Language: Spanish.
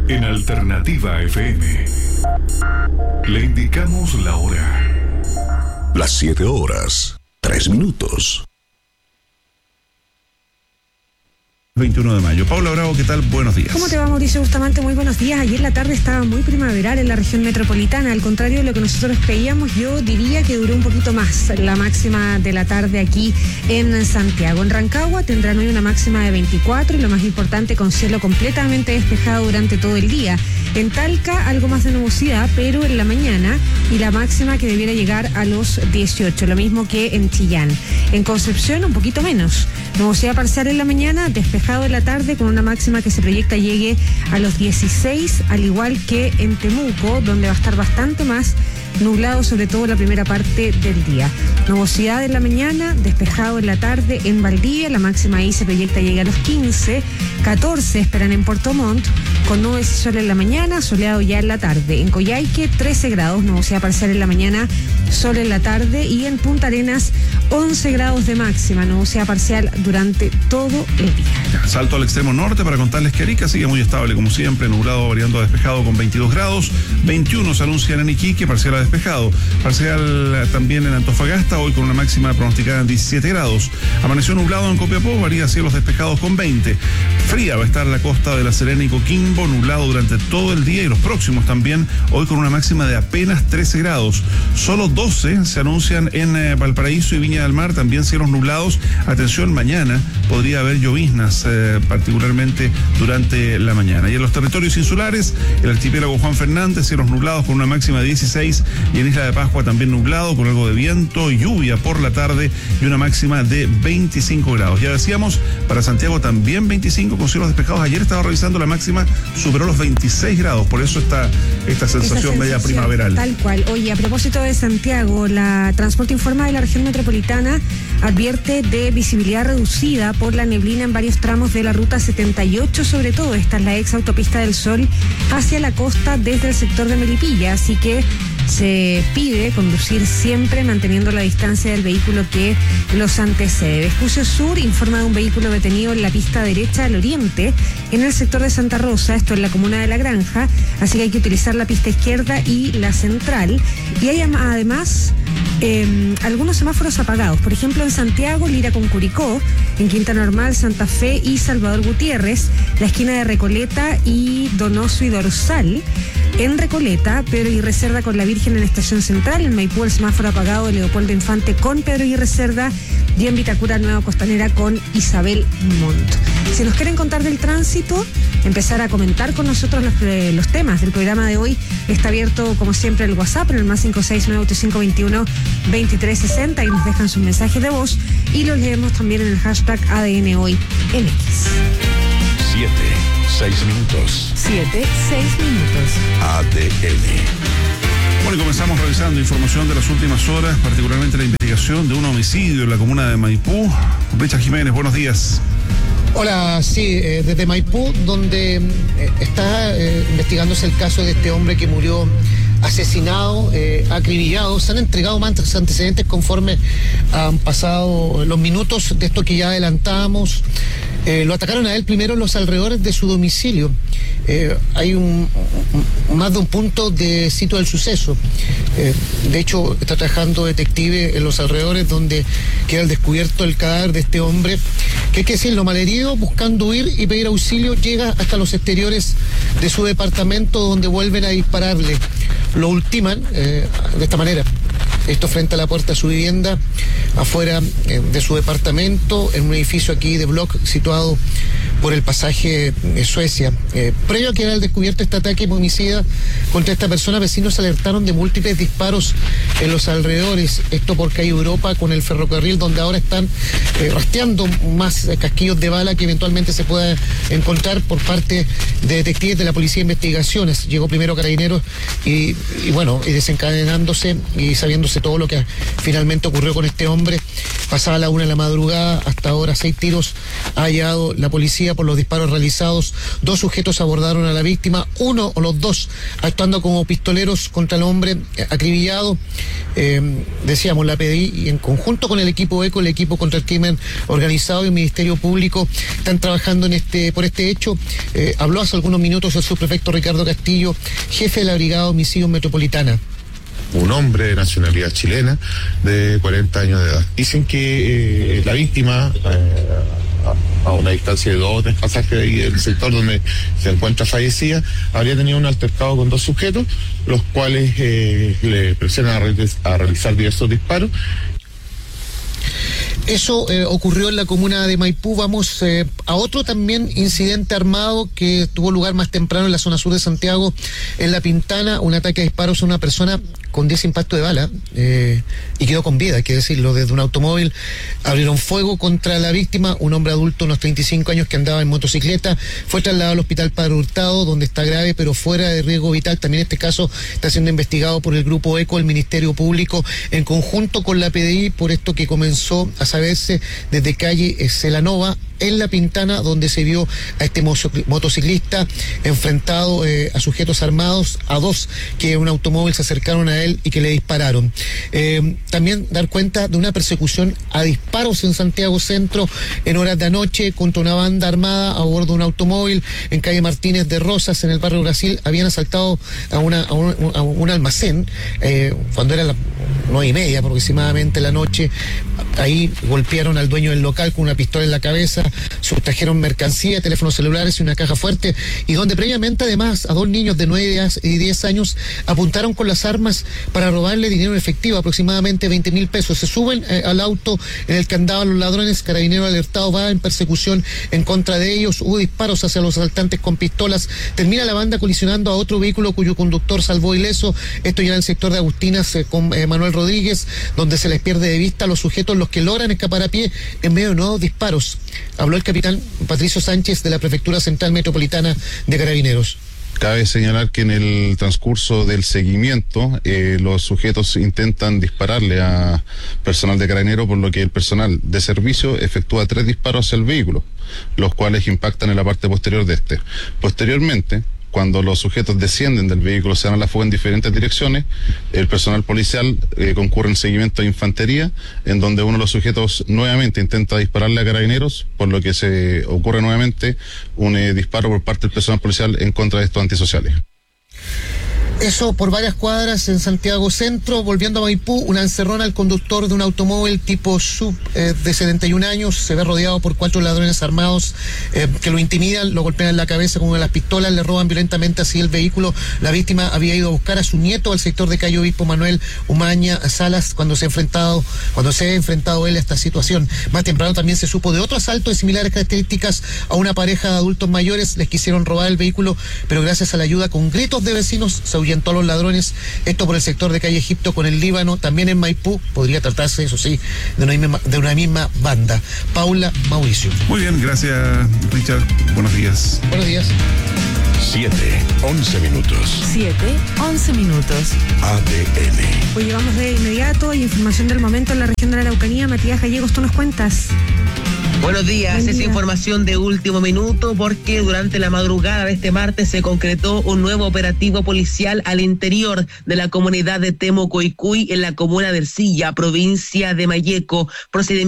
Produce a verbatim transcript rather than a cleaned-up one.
En Alternativa F M le indicamos la hora. Las siete horas, tres minutos. veintiuno de mayo. Paula Bravo, ¿qué tal? Buenos días. ¿Cómo te va, Mauricio Bustamante? Muy buenos días. Ayer la tarde estaba muy primaveral en la región metropolitana. Al contrario de lo que nosotros creíamos, yo diría que duró un poquito más la máxima de la tarde aquí en Santiago. En Rancagua tendrán hoy una máxima de veinticuatro y lo más importante, con cielo completamente despejado durante todo el día. En Talca, algo más de nubosidad, pero en la mañana, y la máxima que debiera llegar a los dieciocho, lo mismo que en Chillán. En Concepción, un poquito menos. Nubosidad parcial en la mañana, despejado en la tarde, con una máxima que se proyecta llegue a los dieciséis, al igual que en Temuco, donde va a estar bastante más nublado, sobre todo la primera parte del día. Nubosidad en la mañana, despejado en la tarde en Valdivia, la máxima ahí se proyecta llegue a los quince, catorce esperan en Puerto Montt, con nubes y sol en la mañana, soleado ya en la tarde. En Coyhaique, trece grados, nubosidad parcial en la mañana, sol en la tarde, y en Punta Arenas, once grados de máxima, nubosidad parcial durante todo el día. Salto al extremo norte para contarles que Arica sigue muy estable, como siempre, nublado variando a despejado con veintidós grados, veintiuno se anuncian en Iquique, parcial a despejado, parcial también en Antofagasta, hoy con una máxima pronosticada en diecisiete grados. Amaneció nublado en Copiapó, varía cielos despejados con veinte. Fría va a estar la costa de La Serena y Coquimbo, nublado durante todo el día y los próximos también, hoy con una máxima de apenas trece grados. Solo doce se anuncian en eh, Valparaíso y Viña del Mar, también cielos nublados. Atención, mañana podría haber lloviznas, eh, particularmente durante la mañana. Y en los territorios insulares, el archipiélago Juan Fernández, cielos nublados con una máxima de dieciséis, y en Isla de Pascua también nublado, con algo de viento, lluvia por la tarde y una máxima de veinticinco grados. Ya decíamos, para Santiago también veinticinco con cielos despejados. Ayer estaba revisando, la máxima superó los veintiséis grados, por eso está esta sensación, sensación media primaveral. Tal cual. Oye, a propósito de Santiago, la Transporte Informa de la región metropolitana advierte de visibilidad reducida por la neblina en varios tramos de la ruta setenta y ocho, sobre todo esta es la ex autopista del Sol hacia la costa desde el sector de Melipilla, así que se pide conducir siempre manteniendo la distancia del vehículo que los antecede. Vespucio Sur informa de un vehículo detenido en la pista derecha al oriente en el sector de Santa Rosa, esto en la comuna de La Granja, así que hay que utilizar la pista izquierda y la central. Y hay además eh, algunos semáforos apagados, por ejemplo en Santiago, Lira con Curicó, en Quinta Normal, Santa Fe y Salvador Gutiérrez, la esquina de Recoleta y Donoso y Dorsal, en Recoleta, Pedro y Cerda con la Virgen en Estación Central, en Maipú el semáforo apagado de Leopoldo Infante con Pedro y Cerda, y en Vitacura Nueva Costanera con Isabel Montt. Si nos quieren contar del tránsito, empezar a comentar con nosotros los, eh, los temas del programa de hoy, está abierto como siempre el WhatsApp en el más cinco seis nueve ocho cinco veintiuno veintitrés sesenta, y nos dejan sus mensajes de voz y los leemos también en el hashtag A D N Hoy M X. Siete, seis minutos. Siete, seis minutos. A D N. Bueno, y comenzamos revisando información de las últimas horas, particularmente la investigación de un homicidio en la comuna de Maipú. Richard Jiménez, buenos días. Hola, sí, eh, desde Maipú, donde eh, está eh, investigándose el caso de este hombre que murió asesinado, eh, acribillado. Se han entregado más antecedentes conforme han pasado los minutos de esto que ya adelantábamos. Eh, lo atacaron a él primero en los alrededores de su domicilio. Eh, hay un, un, más de un punto de sitio del suceso. Eh, de hecho, está trabajando detective en los alrededores donde queda el descubierto el cadáver de este hombre, que hay que decirlo, malherido, buscando huir y pedir auxilio, llega hasta los exteriores de su departamento, donde vuelven a dispararle. Lo ultiman eh, de esta manera. Esto frente a la puerta de su vivienda, afuera eh, de su departamento, en un edificio aquí de block situado por el pasaje eh, Suecia. Eh, previo a que era el descubierto este ataque homicida contra esta persona, vecinos alertaron de múltiples disparos en los alrededores. Esto por calle Europa con el ferrocarril, donde ahora están eh, rastreando más eh, casquillos de bala que eventualmente se pueda encontrar por parte de detectives de la Policía de Investigaciones. Llegó primero Carabineros y, y bueno, y desencadenándose y sabiéndose todo lo que finalmente ocurrió con este hombre. Pasada la una de la madrugada, hasta ahora seis tiros ha hallado la policía Fiscalía por los disparos realizados. Dos sujetos abordaron a la víctima, uno o los dos actuando como pistoleros contra el hombre acribillado. Eh, decíamos, la P D I y en conjunto con el equipo ECO, el equipo contra el crimen organizado y el Ministerio Público están trabajando en este por este hecho. Eh, habló hace algunos minutos el subprefecto Ricardo Castillo, jefe de la Brigada de Homicidios Metropolitana. Un hombre de nacionalidad chilena de cuarenta años de edad. Dicen que eh, la víctima, eh, a, a una distancia de dos o tres pasajes de ahí del sector donde se encuentra fallecida, habría tenido un altercado con dos sujetos, los cuales eh, le presionan a, re a realizar diversos disparos. Eso eh, ocurrió en la comuna de Maipú. Vamos eh, a otro también incidente armado que tuvo lugar más temprano en la zona sur de Santiago, en La Pintana, un ataque a disparos a una persona con diez impactos de bala eh, y quedó con vida, hay que decirlo. Desde un automóvil abrieron fuego contra la víctima, un hombre adulto, unos treinta y cinco años, que andaba en motocicleta. Fue trasladado al hospital Padre Hurtado, donde está grave pero fuera de riesgo vital. También este caso está siendo investigado por el Grupo ECO, el Ministerio Público, en conjunto con la P D I, por esto que comenzó a saberse desde calle Celanova, en La Pintana, donde se vio a este motociclista enfrentado eh, a sujetos armados, a dos que en un automóvil se acercaron a él y que le dispararon. Eh, también dar cuenta de una persecución a disparos en Santiago Centro en horas de anoche contra una banda armada a bordo de un automóvil en calle Martínez de Rosas, en el barrio Brasil. Habían asaltado a, una, a, un, a un almacén eh, cuando era las nueve y media aproximadamente la noche. Ahí golpearon al dueño del local con una pistola en la cabeza, sustrajeron mercancía, teléfonos celulares y una caja fuerte, y donde previamente además a dos niños de nueve y diez años apuntaron con las armas para robarle dinero en efectivo, aproximadamente veinte mil pesos. Se suben eh, al auto en el que andaban los ladrones. Carabinero alertado va en persecución en contra de ellos. Hubo disparos hacia los asaltantes con pistolas. Termina la banda colisionando a otro vehículo cuyo conductor salvó ileso. Esto ya en el sector de Agustinas eh, con eh, Manuel Rodríguez, donde se les pierde de vista a los sujetos, los que logran escapar a pie en medio de nuevos disparos. Habló el capitán Patricio Sánchez de la Prefectura Central Metropolitana de Carabineros. Cabe señalar que en el transcurso del seguimiento eh, los sujetos intentan dispararle a personal de Carabineros, por lo que el personal de servicio efectúa tres disparos hacia el vehículo, los cuales impactan en la parte posterior de este. Posteriormente, cuando los sujetos descienden del vehículo, se dan a la fuga en diferentes direcciones, el personal policial eh, concurre en seguimiento de infantería, en donde uno de los sujetos nuevamente intenta dispararle a Carabineros, por lo que se ocurre nuevamente un eh, disparo por parte del personal policial en contra de estos antisociales. Eso por varias cuadras en Santiago Centro. Volviendo a Maipú, una encerrona al conductor de un automóvil tipo sub eh, de setenta y un años. Se ve rodeado por cuatro ladrones armados eh, que lo intimidan, lo golpean en la cabeza con una de las pistolas, le roban violentamente así el vehículo. La víctima había ido a buscar a su nieto al sector de Cayo Obispo Manuel Umaña Salas cuando se ha enfrentado, cuando se ha enfrentado él a esta situación. Más temprano también se supo de otro asalto de similares características a una pareja de adultos mayores. Les quisieron robar el vehículo, pero gracias a la ayuda con gritos de vecinos se ahuyentó a los ladrones. Esto por el sector de calle Egipto con el Líbano. También en Maipú podría tratarse, eso sí, de una misma, de una misma banda. Paula, Mauricio. Muy bien, gracias Richard. Buenos días. Buenos días. siete, once minutos. siete, once minutos. A D N. Hoy llevamos de inmediato y información del momento en la región de la Araucanía. Matías Gallegos, tú nos cuentas. Buenos días, Buen es día. información de último minuto porque durante la madrugada de este martes se concretó un nuevo operativo policial al interior de la comunidad de Temocoicuy en la comuna de Ercilla, provincia de Malleco. Procedimiento